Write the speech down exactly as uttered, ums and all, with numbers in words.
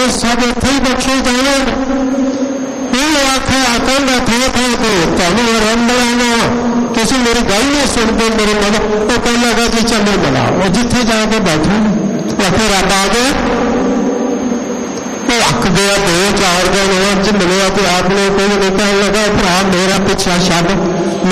सब इत्थे ही बख्शे जाने। आखा कहना था था को तुम रन बनाना, तुम मेरी गल नहीं सुनते मेरे मन। वो कह लगा जी चलो मिला, वो जिथे जाके बैठे फिर रब आ गया। वो अक गया दो चार दिन अच मिले तो आपने कोई नहीं कह लगा भरा मेरा पिछा छड्ड,